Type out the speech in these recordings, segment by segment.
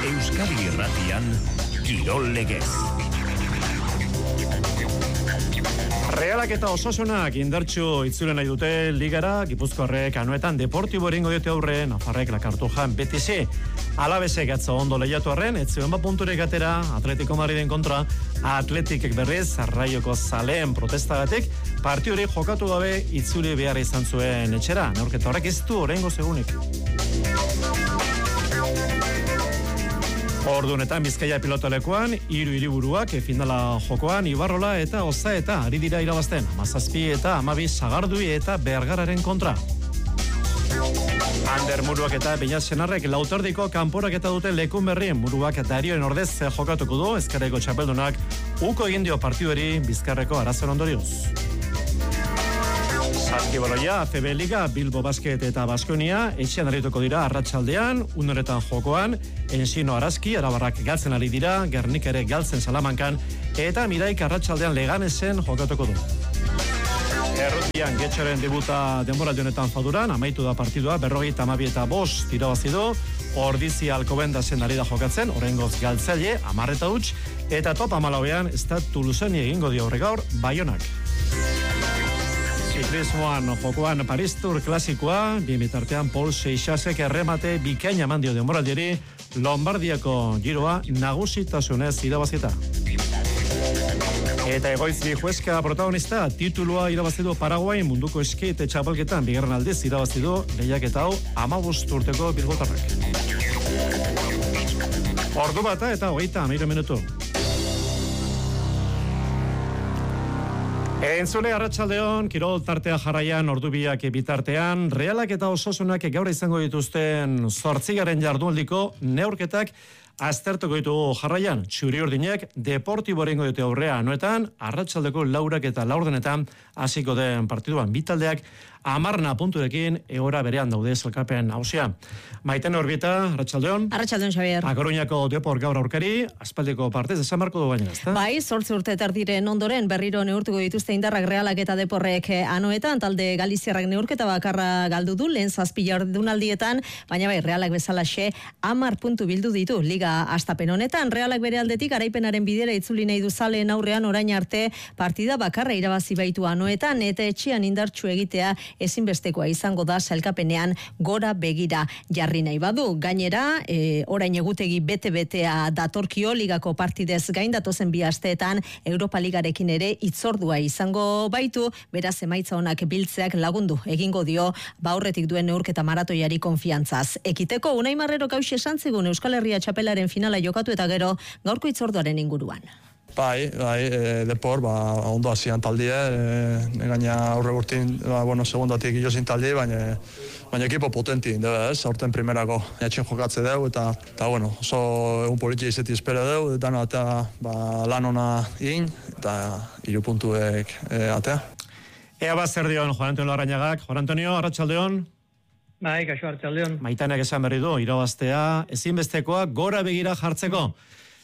Euskadi Irratian Kirol Legez. Realak eta Osasunak indartsu itzule nahi dute ligara, Gipuzkoarrek Anoetan Deportibo eringo diote aurre, Nafarrek Lakartujan BTC. Alabesek atzo ondo lehiatu arren, ez zuen punturik atera, Atletico Madriden kontra, Atletikek berriz, Raioko zaleen protestagatik, partio hori jokatu gabe itzuli behar izan zuen etxera, neurketa horrek ez du oraingo segunik. Ordunetan Bizkaia pilotalekoan, 3 hiriburuak finala jokoan, Ibarrola eta Ozaeta ari dira irabazten, 17 eta 12 Sagardui eta Bergararen kontra. Ander Muruak eta Beñat Senarrek lautardiko kanporaketa dute lekun berrien, Muruak Darioen ordez jokatuko du, Ezkerreko txapeldunak uko egin dio partiduari Bizkarreko arazen ondorioz. Saskibaloia, ACB Liga, Bilbo Basket eta Baskonia, etxean arituko dira arratsaldean, unoretan jokoan, Ensino Araski, Arabarrak galtzen ari dira, Gernik ere galtzen Salamankan, eta Miraik arratsaldean Leganesen jokatuko du. Errutian Getxoren debuta denboraldi honetan Faduran, amaitu da partidua, 52 eta 5 irabazi du, Ordizi Alcobendasen ari da jokatzen, oraingoz galtzaile, 10 eta huts, eta top 14ean Stade Toulousaini egingo dio aurre gaur Baionak. Ziklismoan jokoan Paris Tour klasikoa, bitartean Paul Seixasek erremate bikaina eman dio denboraldiari, Lombardiako giroa nagusitasunez irabazita. Eta Egoitzi Jueska protagonista, titulua irabazi du Paraguai munduko skate txapelketan bigarren aldiz irabazi du lehiaketa hau 15 urteko bilbotarrak. Ordu bata eta 30 minutu. Entzule arratsaldeon, kirol tartea jarraian ordubiak bitartean, Realak eta Osasunak gaur izango dituzten 8. jardunaldiko neurketak aztertuko ditugu jarraian. Txuri-urdinek Deportibo egingo dute aurrea Anoetan, arratsaldeko 4 eta 4 hasiko den partiduan bitaldeak 10 punturekin egora berean daude sailkapen nagusia. Maiten Orbita, arratsaldeon. Arratsaldeon, Xabier. A Coruñako Depor gaur aurkari, aspaldiko partez esan marko du baina, ezta? Bai, 8 urte tardiren ondoren berriro neurtuko dituzte indarrak Realak eta Deporrek Anoetan, talde Galiziarrak neurketa bakarra galdu du lehen 7 jardunaldietan, baina bai, Realak bezalaxe 10 puntu bildu ditu liga hastapen honetan. Realak bere aldetik garaipenaren bidera itzuli nahi du zaleen aurrean orain arte partida bakarra irabazi baitu Anoetan, eta etxean indartsu egitea ezinbestekoa izango da sailkapenean gora begira jarri nahi badu. Gainera, orain egutegi bete-betea datorkio ligako partidez gain datozen 2 asteetan Europa Ligarekin ere hitzordua izango baitu, beraz emaitza onak biltzeak lagundu egingo dio aurretik duen neurketa maratoiari konfiantzaz. Ekiteko Unai Marrero kauxe esan zigun Euskal Herria txapelaren finala jokatu eta gero gaurko hitzorduaren inguruan. Bai, Depor, ondo hasian taldie, gaina aurre urtin, segundatik ilozin taldi, baina ekipo potenti, ez, aurten primerako etxen jokatze deu, eta oso egun politia izeti espero deu, eta lan ona egin, eta 3 puntuek atea. Ea bat zer dion Juan Antonio Larrañagak. Juan Antonio, arratsaldeon. Bai, kaixo arratsaldeon. Maitanek esan berri du, irabaztea ezinbestekoa gora begira jartzeko.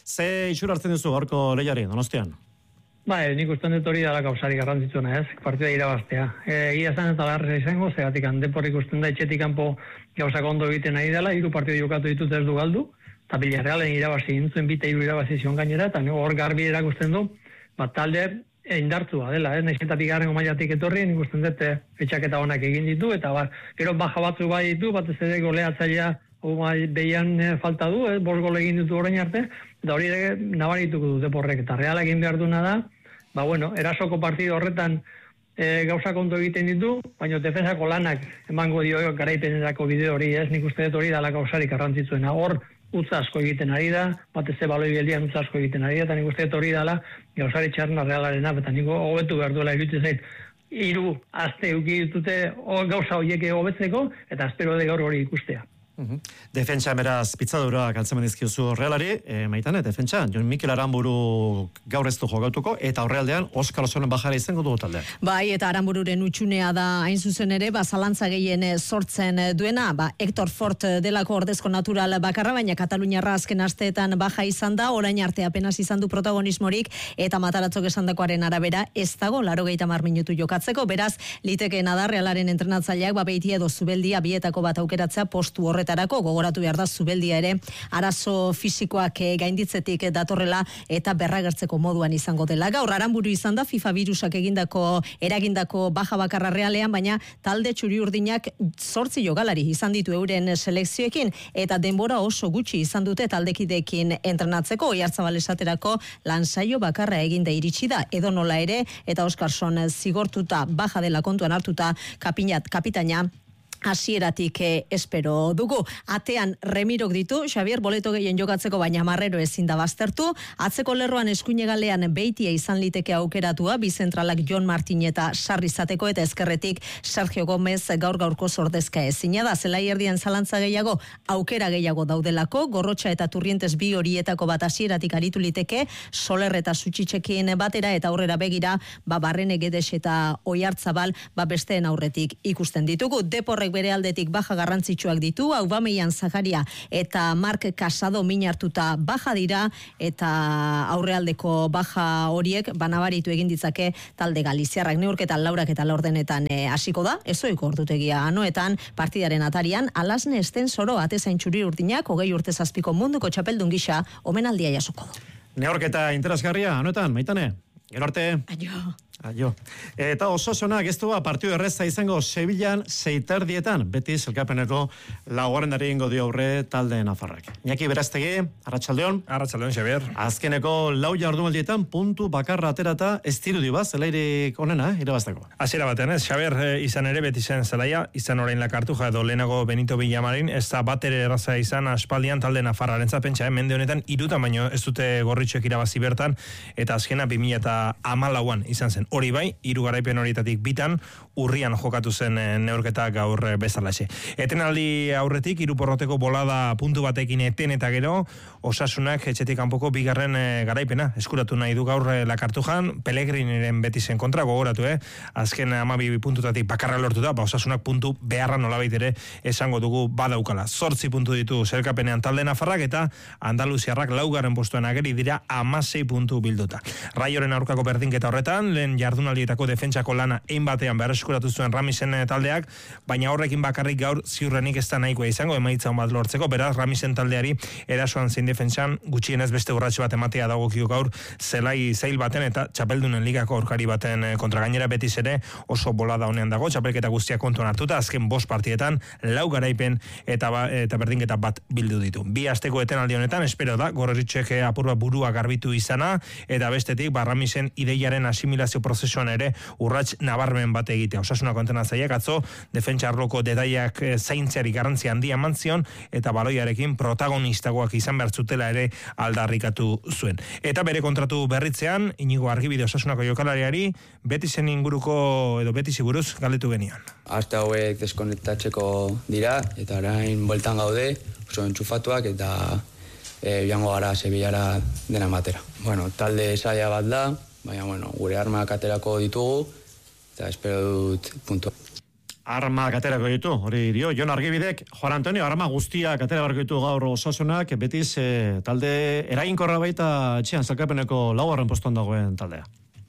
Ze itxura hartzen duzu gaurko lehiari, Donostian? Bai, nik usten dut hori dala gauzari garrantzitsuena, ez? Partida irabaztea. Egia zan eta larreza izango, zegatik Depor ikusten da etxetik kanpo gauzak ondo egiten ari dela, 3 partidu jokatu ditut ez du galdu, eta Villarrealen irabazi intzuen 2 irabazi zion gainera, eta hor garbi erakusten du, talde indartzua dela, ez? Naiz eta bigarrengo mailatik etorri, nik usten dut etxaketa onak egin ditu, eta gero baja batzu bai ditu, batez ere goleatzailea behian falta du, 5 gol egin ditu orain arte, eta hori nabarituko du Deporrek, eta Realak egin behar duena da, erasoko partido horretan gauzak ondo egiten ditu, baina defensako lanak emango dio garaipenerako bideo hori, ez? Nik uste dut hori dala gauzarik garrantzitsuena. Hor utza asko egiten ari da, batez baloi geldian utza asko egiten ari da, eta nik uste dut hori dala gauzari txarna Realarena, eta nik hobetu behar duela iruditzen zait. 3 aste eduki ditute gauza horiek hobetzeko, eta espero de gaur hori ikustea. Defentsa beraz pitzadura galtzen dizkiozu Realari, Maitane, defentsa, Jon Mikel Aranburu gaur ez du jokatuko, eta horrealdean Oskar Osonen bajara izango dugu talde. Bai, eta Aranbururen utxunea da hain zuzen ere, zalantza gehien sortzen duena, Hector Fort delako ordezko natural bakarra, baina Kataluniarra azken asteetan baja izan da, orain arte apenas izan du protagonismorik, eta Mataratzok esandakoaren arabera ez dago 80 minutu jokatzeko, beraz, litekeena da Realaren entrenatzaileak beitia edo Zubeldia bietako bat aukeratzea postu horretan horretarako. Gogoratu behar da Zubeldia ere arazo fisikoak gainditzetik datorrela eta berragertzeko moduan izango dela. Gaur Aranburu izan da FIFA virusak eragindako baja bakarra Realean, baina talde txuri-urdinak 8 jokalari izan ditu euren selekzioekin eta denbora oso gutxi izan dute taldekideekin entrenatzeko. Oiartzabal esaterako lansaio bakarra eginda iritsi da edonola ere eta Oskarson zigortuta baja dela kontuan hartuta kapitaina hasieratik espero dugu. Atean Remirok ditu, Xavier boleto gehien jokatzeko baina Marrero ezin da baztertu. Atzeko lerroan eskuinegalean Beitia izan liteke aukeratua, bi zentralak Jon Martin eta Sarri izateko eta ezkerretik Sergio Gomez gaur-gaurko zordezka ezina da. Zelai erdian zalantza gehiago, aukera gehiago daudelako, Gorrotxa eta Turrientes bi horietako bat hasieratik aritu liteke, Soler eta Sutxitxekin batera eta aurrera begira, Barrene Gedes eta Oiartzabal besteen aurretik ikusten ditugu. Deporrek bere aldetik baja garrantzitsuak ditu, Aubameyang, Zakaria eta Mark Casado min hartuta baja dira eta aurrealdeko baja horiek banabaritu egin ditzake talde galiziarrak. Neurketa laurak eta laurdenetan hasiko da, ezoiko ordutegia anoetan, partidaren atarian, Alasne Estensoro atezain txuri-urdinak 20 urte zazpiko munduko txapeldun gisa omenaldia jasoko du. Neurketa interesgarria anoetan, Maitane, gero arte. Aio. Eta Osasuna gestua partidu erreza izango Sevillan 6:30 beti zelkapeneko laugarren egingo dio aurre talde nafarrak. Iñaki Beraztegi, arratsaldeon. Arratsaldeon, Xavier. Azkeneko 4 jardunaldietan puntu bakarra aterata ez dirudi bat zelairik onena irabazteko. Hasiera batean ez, Xavier, izan ere beti zen zelaia, izan orain la Kartuja edo lehenago Benito Villamarin, ez da batere erraza izan aspaldian talde nafarrarentzat pentsa, mende honetan 3 baino ez dute gorritxoek irabazi bertan eta azkena 2014an izan zen. Hori bai, 3 garaipen horietatik 2 urrian jokatu zen neurketa gaur bezalaxe. Etenaldi aurretik 3 porroteko bolada puntu batekin eten eta gero Osasunak etxetik kanpoko 2. Garaipena eskuratu nahi du gaur la Kartujan, Pellegriniren Betisen kontra gogoratu, azken 12 puntutatik bakarra lortu da, Osasunak puntu beharra nolabait ere esango dugu badaukala. 8 puntu ditu zelkapenean talde nafarrak eta Andaluziarrak 4. postuan ageri dira 16 puntu bilduta. Raioren aurkako berdinketa horretan, lehen jardunaldietako defentsako lana batean berreskuratu zuen Ramisen taldeak, baina horrekin bakarrik gaur ziurrenik ez da nahikoa izango emaitza on bat lortzeko, beraz Ramisen taldeari erasoan zein defentsan gutxienez beste urratxo bat ematea dagokio gaur zelai zail baten eta txapeldunen ligako aurkari baten kontra. Gainera Betis ere oso bolada honean dago, txapelketa guztiak kontuan hartuta, azken 5 partietan 4 garaipen eta berdinketa bat bildu ditu. 2 asteko etenaldi honetan espero da Gorritxek apurba burua garbitu izana eta bestetik Ramisen ideiaren asimilazio prozesuan ere urrats nabarmen bat egitea. Osasuna kontenatzaileak atzo defentsa arloko detaileak zaintzeari garrantzia handia eman zion eta baloiarekin protagonistagoak izan behar zutela ere aldarrikatu zuen. Eta bere kontratu berritzean Inigo Argibide Osasunako jokalariari Betisen inguruko edo Betisi buruz galdetu genion. Aste hauek deskonektatzeko dira eta orain bueltan gaude, oso entxufatuak eta joango gara Sevillara dena matera. Talde saia bat da, baina gure armak aterako ditugu eta espero dut puntua. Armak aterako ditu, hori dio, Jon Argibidek, Juan Antonio, arma guztiak aterako ditu gaur Osasunak, Betis talde eraginkorra baita etxean zelkapeneko 4. postuan dagoen taldea.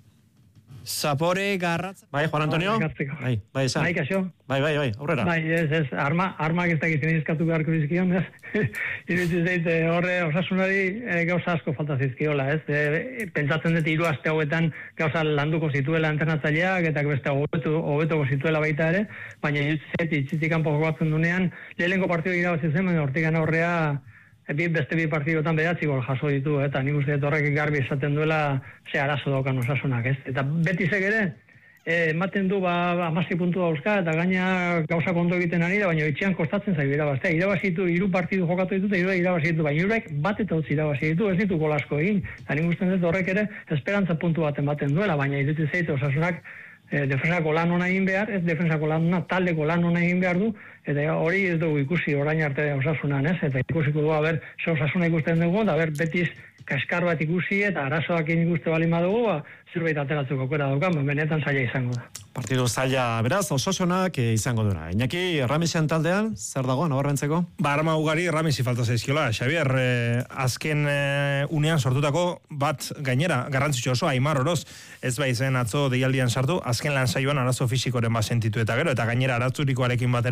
Zapore garratza. Bai, Juan Antonio? Bai, esan. Bai, kaixo. Bai, aurrera. Bai, armak ez dakizien izkatu beharko dizkion, ez? Iruditzen zait, horre Osasunari gauza asko falta zizkiola, ez? Pentsatzen dut 3 aste hauetan gauza landuko zituela entrenatzaileak eta beste hobetoko zituela baita ere, baina itzitik kanpo jokatzen dunean, lehenengo partido irabazi zen, hortik aurrea beste 2 partidotan 9 gol jaso ditu, eta nik uste dut horrek garbi esaten duela ze arazo daukan Osasunak, ez? Eta Betisek ere, ematen du 16 puntu dauzka, eta gaina gauza ondo egiten ari da, baina etxean kostatzen zaigu irabaztea. Irabazitu 3 partidu jokatu ditu, eta 3 irabazitu, baina 3 bat eta utzi irabazitu, ez ditu gol asko egin. Eta nik uste dut horrek ere esperantza puntu bat ematen duela, baina iruditzen zait Osasunak defensako lan hona egin behar, ez defensako lan hona, taldeko lan hona egin behar du, eta hori ez dugu ikusi orain arte Osasunan, ez? Eta ikusiko dugu, ze Osasuna ikusten dugu, da Betis kaskar bat ikusi eta arazoak ikuste bali madugu, zerbait ateratzeko aukera daukan, benetan zaila izango da. Partidu zaila beraz, Osasunak izango dura. Iñaki, Ramisen taldean, zer dago, nabarrentzeko? Arma ugari Ramisi falta zaizkiola, Xavier, azken unean sortutako bat gainera, garrantzitsu oso, Aimar Oroz, ez bai zen atzo deialdian sartu, azken lan saioan arazo fisikoren bat sentitu eta gero, eta gainera aratzurikoarekin batera,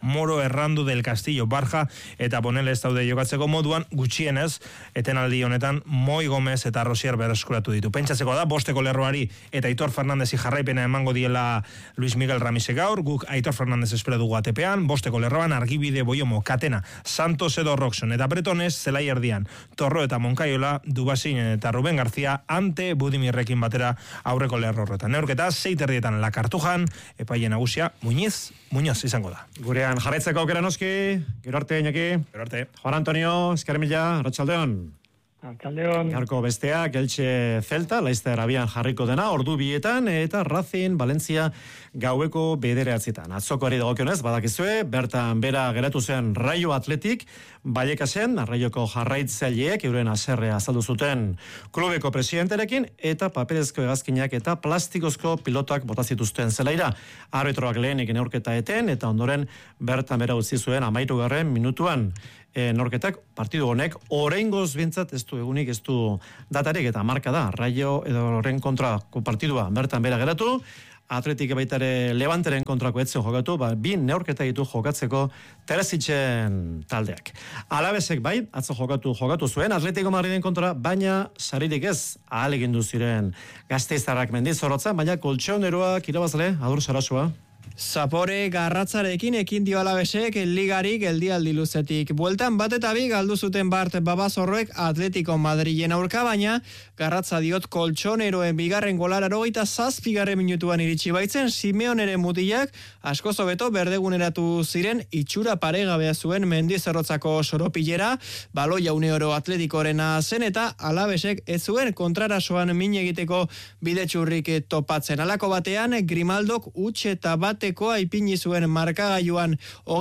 Moro, Errandu, Del Castillo, Barja eta Bonele ez daude jokatzeko moduan, gutxienez, etenaldi honetan Moi Gomez eta Rosier berreskuratu ditu. Pentsatzeko da, bosteko lerroari eta Aitor Fernandezi jarraipena emango diela Luis Miguel Ramise gaur, guk Aitor Fernandez espero dugu atepean, bosteko lerroan Argibide, Boiomo, Katena, Santos edo Roxon eta Bretones, Zelai erdian, Torro eta Monkaiola, Dubasin eta Ruben García, ante Budimirrekin batera aurreko lerro horretan. Neurketa, 6:30 La Cartujan, epaile nagusia, Muñoz izango da. Gurean jarraitzeko aukera noski, gero arte, Iñaki. Gero arte. Juan Antonio, esker mila, arratsaldeon. Arratsaldeon. Gaurko bestea, Elche Celta, Laizter abian jarriko dena, ordu 2 eta Racing, Valencia gaueko 9:00. Atzokoari dagokionez, badakizue, bertan bera geratu zen Rayo Athletic, Vallecasen, Rayoko jarraitzaileek euren haserrea azaldu zuten klubeko presidenterekin eta paperezko hegazkinak eta plastikozko pilotak bota zituzten zelaira. Arbitroak lehenik neurketa eten eta ondoren bertan bera utzi zuen 13. minutuan. Norketak partidu honek oraingoz bintzat ez du datarik eta marka da Rayo edo horren kontrako partidua bertan bera geratu. Atletik baitare Levanteren kontrako etzen jokatu, bi neurketa ditu jokatzeko Teresitzen taldeak. Alabesek bai, atzo jokatu zuen Atletico Madriden kontra, baina saririk ez ahalegindu ziren Gasteiztarrak Mendizorrotzan, baina koltxoneroak irabazle, Adur Sarasua. Zapore garratzarekin ekin dio Alabesek ligari geldialdi luzetik. Bueltan bat eta bi galdu zuten Bart Babazorroek Atletico Madrilen aurka, baina garratza diot koltxoneroen bigarren golara 27. minutuan iritsi baitzen, Simeoneren mutilak askoz hobeto berdeguneratu ziren itxura paregabea zuen Mendizorrotzako soropilera, baloia uneoro Atletikorena zen eta Alabesek ez zuen kontrarasoan min egiteko bidetxurrik topatzen. Halako batean Grimaldok utxe eta batekoa ipini zuen markagailuan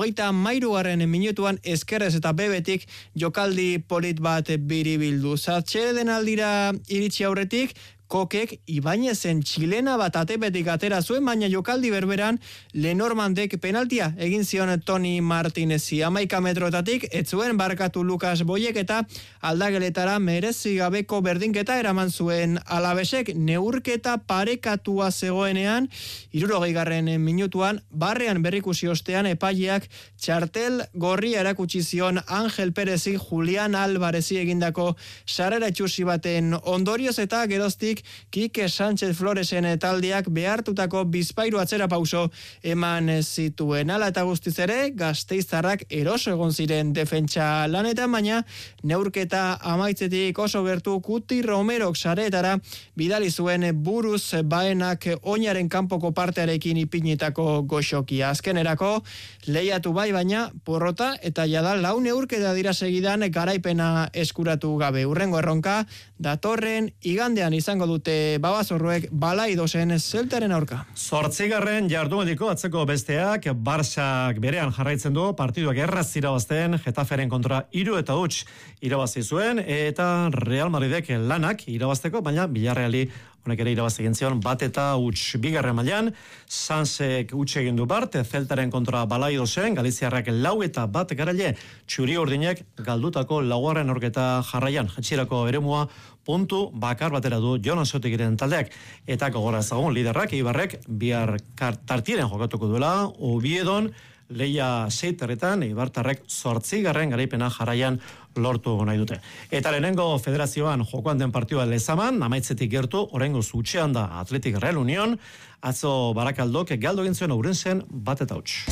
33. minutuan eskerrez eta bebetik jokaldi polit bat biribildu. Zatxeden aldira iritsi aurretik, Kokek Ibainezen txilena bat atepetik atera zuen, baina jokaldi berberan Lenormandek penaltia egin zion Toni Martinezi. 11 metrotatik ez zuen barkatu Lukas Boiek eta aldageletara merezi gabeko berdinketa eraman zuen Alabesek. Neurketa parekatua zegoenean 60. minutuan barrean berrikusi ostean epaileak txartel gorria erakutsi zion Angel Perezi Julian Alvarezi egindako sarrera itxusi baten ondorioz eta geroztik Kike Sánchez Floresen taldeak behartutako bizpairu atzera pauso eman zituen. Hala eta guztiz ere, Gasteiztarrak eroso egon ziren defentsa lanetan, baina neurketa amaitzetik oso gertu Kuti Romerok sareetara bidali zuen buruz baenak oinaren kanpoko partearekin ipinitako goxokia. Azkenerako lehiatu bai, baina porrota eta jada 4 neurketa dira segidan garaipena eskuratu gabe. Hurrengo erronka datorren igandean izango dute Babazorroek Balaidosen Zeltaren aurka. 8. jardunaldiko atzeko besteak Barsak berean jarraitzen du, partiduak erraz irabazten, Getaferen kontra 3-0 irabazi zuen eta Real Madridek lanak irabazteko, baina Villarreali honek ere irabazi egin zion 1-0 bigarren mailan. Sansek utxe egin du Bart, Zeltaren kontra Balaidosen, Galiziarrak 4-1 garaile, txuri urdinek galdutako 4. aurketa jarraian. Jatxirako eremua puntu bakar batera du Jonas Sotigiren taldeak. Eta gogora ezagun liderrak, Eibarrek bihar tartiren jokatuko duela, Oviedon, Leia Seiterretan, Eibartarrek 8. garaipena jarraian lortu nahi dute. Eta lehenengo federazioan jokoan den partidua Lezaman, amaitzetik gertu, oraingo zutxean da Athletic Real Union, atzo Barakaldok galdu egin zuen Ourensen 1-0.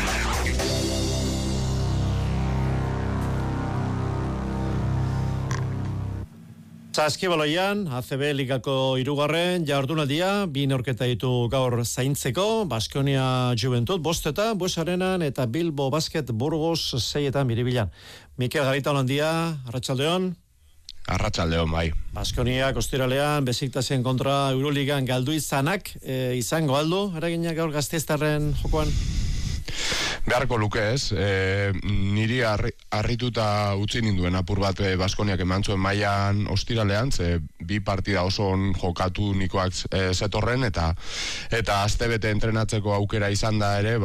Saskibaloian, ACB ligako 3. jardunaldia, 2 neurketa ditu gaur zaintzeko, Baskonia Juventud, 5 Buesarenan eta Bilbo Basket Burgos 6 Biribilan. Mikel Garita Holandia, arratsaldeon. Arratsaldeon bai. Baskonia Kostiralean, Besiktasen kontra Euroligan galdu izanak, izango aldu, eraginak gaur Gasteiztarren jokoan? Beharko luke ez, niri harrituta utzi ninduen apur bat Baskoniak eman zuen mailan ostiralean, ze 2 partida oso jokatu nikoak zetorren, eta astebete entrenatzeko aukera izan da ere,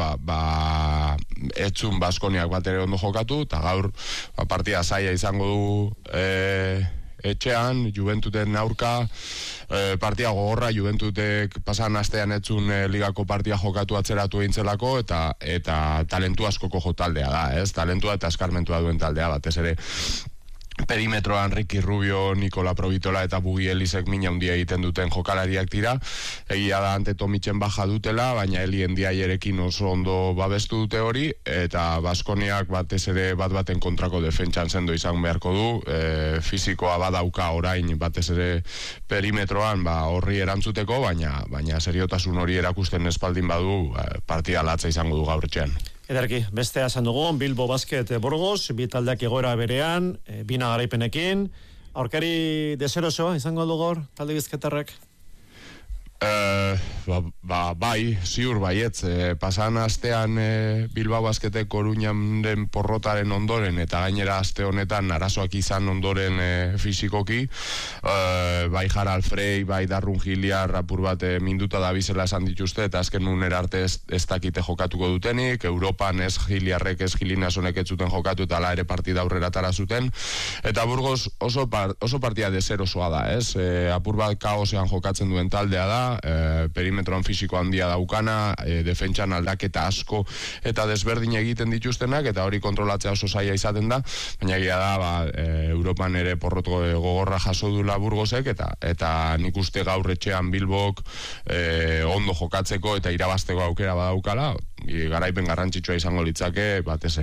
etzun Baskoniak bat ere ondo jokatu, eta gaur partida zaila izango du etxean, Juventuten aurka, partia gogorra, Juventutek pasan astean etzun ligako partia jokatu atzeratu egintzelako, eta talentu askoko jotaldea da, ez? Talentua eta eskarmentua duen taldea, batez ere. Perimetroan Ricky Rubio, Nikola Provitola eta Bugi Elisek mina handia egiten duten jokalariak dira. Egia da Ante Tomitzen baja dutela, baina Eli Endiaierekin oso ondo babestu dute hori, eta Baskoniak batez ere bat-baten kontrako defentsan sendo izan beharko du. Fisikoa badauka orain batez ere perimetroan horri erantzuteko, baina seriotasun hori erakusten espaldin badu partida latza izango du gaur etxean. Ederki, bestea esan dugu, Bilbo Basket Burgos, bi taldeak egoera berean, bina garaipenekin. Aurkari deseroso izango dugu talde bizkaitarrak? Bai, ziur baietz, pasan astean Bilbao Basketek Coruñaren porrotaren ondoren eta gainera aste honetan arazoak izan ondoren fisikoki, bai Jaral Frey, bai Darrun Giliar apur bat minduta da bizela esan dituzte eta azken unera arte ez dakite jokatuko dutenik, Europan ez Giliarrek ez Gilinasonek ez zuten jokatu eta ala ere partida aurrera tara zuten, eta Burgos oso partida deserosoa da, ez? Apur bat kaosean jokatzen duen taldea da, perimetroan fisiko handia daukana, defentsan aldaketa asko eta desberdin egiten dituztenak, eta hori kontrolatzea oso zaila izaten da, baina egia da, Europan ere porroto gogorra jaso dula Burgosek, eta nik uste gaur etxean Bilbok ondo jokatzeko eta irabazteko aukera badaukala, garaipen garrantzitsua izango litzake, batez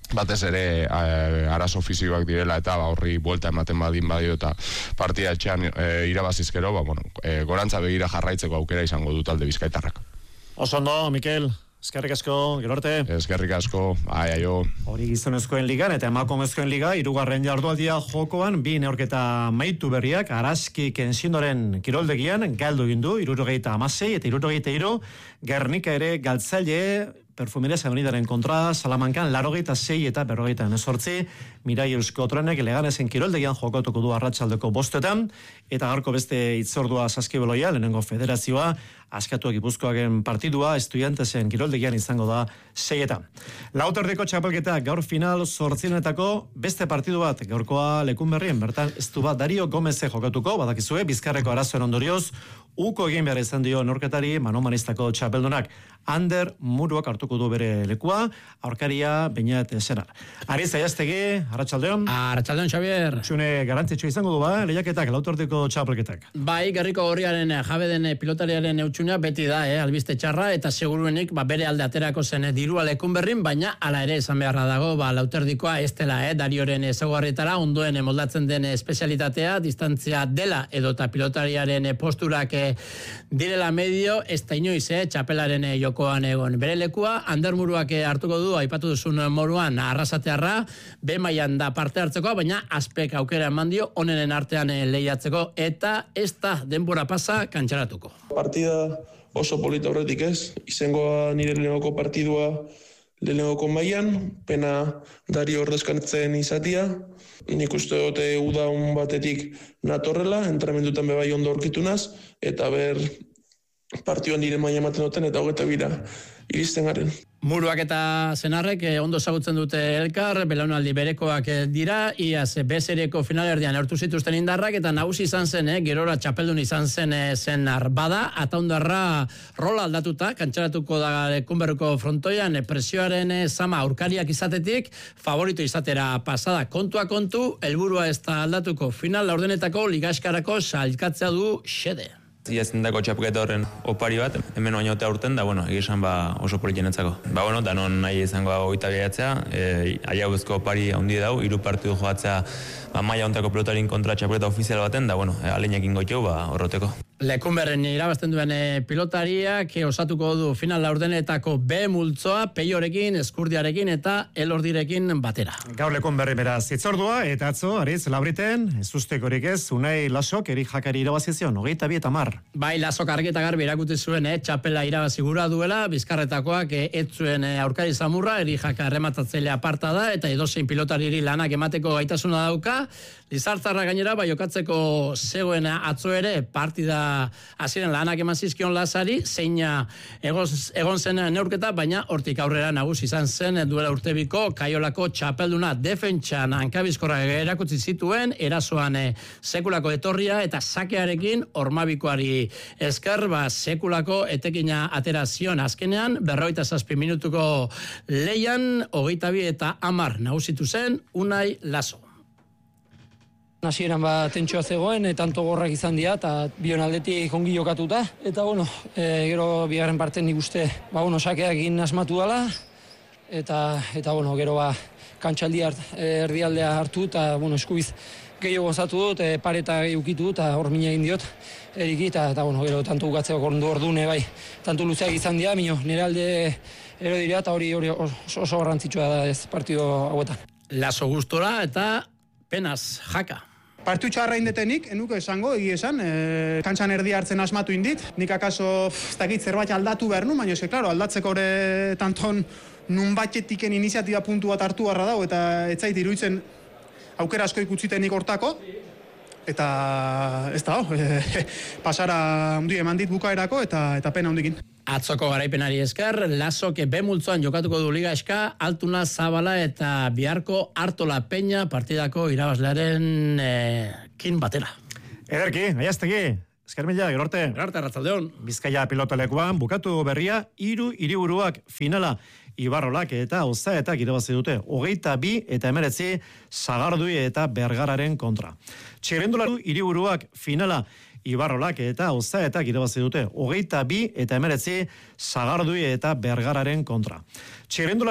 ere arazo fizikoak direla eta horri buelta ematen badin badio eta partida etxean irabazizkero, gorantza begira jarraitzeko aukera izango du talde bizkaitarrak. Oso ondo, Mikel, eskerrik asko, gero arte. Eskerrik asko, aio. Hori gizonezkoen ligan eta emakumezkoen liga, 3. jardualdia jokoan, bi neurketa maitu berriak, Araski Kensindoren kiroldegian, galdu egin du, 76 eta 73, Gernika ere galtzaile, Perfumeria Unidaren kontra, Salamankan, 86 eta 48, Mirai Eusko Trenek Leganesen kiroldegian jokatuko du arratsaldeko 5etan, eta gaurko beste hitzordua Saskibeloia, lehenengo federazioa, askatuak Gipuzkoaken partidua, Estudiantesen kiroldegian izango da 6etan. Lauterdiko txapelketa gaur final 8etako beste partidu bat, gaurkoa Lekunberrien, bertan ez du bat Dario Gomeze jokatuko, badakizue, Bizkarreko arazoen ondorioz, uko egin behar izan dio norketari manomanistako txapeldunak. Ander Muruak hartuko du bere lekua, aurkaria Beñat Senar. Ariz Aiastegi, arratsaldeon. Arratsaldeon, Xavier. Txune garantzitsua izango du lehiaketak, lautordiko txapelketak. Bai, Gerriko Gorriaren jabe den pilotariaren eutxunea beti da, albiste txarra, eta seguruenik bere alde aterako zen dirua Lekunberrin, baina hala ere esan beharra dago, lauterdikoa ez dela, Darioren ezaugarrietara ondoen moldatzen den espezialitatea, distantzia dela edota pilotariaren posturak direla medio, ez da inoiz, txapelaren jokoan egon. Bere lekua, Ander Muruak hartuko du, aipatu duzun moruan, arrasatearra, B mailan da parte hartzeko, baina aspek aukera eman dio, onenen artean lehiatzeko, eta ez da denbora pasa kantxaratuko. Partida oso polita horretik ez, izangoa nire lehenoko partidua lehenoko mailan, pena Dario ordezkatzen izatia, nik uste dute udaun batetik natorrela, entramendutan bebai ondo aurkitunaz, eta partioan nire maila ematen duten, eta 22 iristen garen. Muruak eta Senarrek ondo ezagutzen dute elkar, belaunaldi berekoak dira, iaz B-serieko finalerdian hartu zituzten indarrak, eta nagusi izan zen, gerora txapeldun izan zen Senar. Bada, ataundarra rola aldatuta, kantxaratuko da Lekunberriko frontoian, presioaren zama aurkariak izatetik, favorito izatera pasada. Kontua kontu, helburua ez da aldatuko, final laurdenetako ligaskarako sailkatzea du xede. Iaztendako txapuketa horren opari bat, hemen oinaute aurten da, egizan oso politenetzako. Danon nahi izango goita gehiatzea, aia bezko opari handi dau, 3 partidu joatzea maila ontako pelotarin kontra txapuketa ofizial baten, da, aleinekin goitxeu, horroteko. Lekunberren irabazten duen pilotariak osatuko du final laurdenetako B multzoa, Peiorekin, Eskurdiarekin eta Elordirekin batera. Gaur Lekunberri beraz hitzordua, eta atzo, Ariz, Labriten, ez ustekorik ez, Unai Lasok, Erik Jakari irabazizion, 22-10. Bai, Lasok argi eta garbi erakuti zuen, txapela irabazigura duela, Bizkarretakoak ez zuen aurkari zamurra, Erik Jaka errematatzailea aparta da, eta edozein pilotariri lanak emateko gaitasuna dauka, Lizartzarra gainera, jokatzeko zegoen atzo ere partida hasieran lanak eman zizkion Lazari, zeina egon zen neurketa, baina hortik aurrera nagusi izan zen duela urtebiko Kaiolako txapelduna defentsan hankabizkorra erakutsi zituen, erasoan sekulako etorria eta sakearekin Ormabikoari esker, sekulako etekina atera zion azkenean, 47 minutuko leian, 22 eta 10 nagusitu zen Unai Laso. Hasieran tentsioa zegoen, tanto gorrak izan dira, eta bion aldetik ongi jokatuta. Eta, gero bigarren parten nik uste, sakeak egin asmatu dela, eta gero kantxaldi erdialdea hartu, eta, eskubiz gehiago gozatu dut, pareta ukitu dut, eta hor mina egin diot, eriki, eta, gero tanto bukatzeko ordune, tanto luzeak izan dira, nire alde ero dira, eta hori oso garrantzitsua da ez partido hauetan. Laso gustora eta penaz jaka. Partiu txarra indetenik, enuko esango, esan, kantxan erdi hartzen asmatu indit. Nik akaso, ez dakit zerbait aldatu behar nu, baina klaro, aldatzeko hori tanton nun batxetiken iniziatiba puntu bat hartu barra dago, eta ez zait iruditzen aukera asko ikutzitenik hortako, eta ez da, pasara ondi eman dit bukaerako, eta pena ondikin. Atzoko garaipenari esker, Lasok bemultzoan jokatuko du Liga Eska, Altuna Zabala eta biharko Artola Peña partidako irabazlearen kin batera. Ederki, aiaztegi, eskermila, gero arte. Gero arte, Arratsaldeon. Bizkaia pilotalekuan bukatu berria, 3 hiriburuak finala. Ibarrolak eta Ozaetak irabazi dute, 22 eta 19 Sagardui eta Bergararen kontra. Txirrindulari hiriburuak finala. Ibarrolak eta Ozaetak irabazi dute, 22 eta 19 Sagardui eta Bergararen kontra. Txirrindulari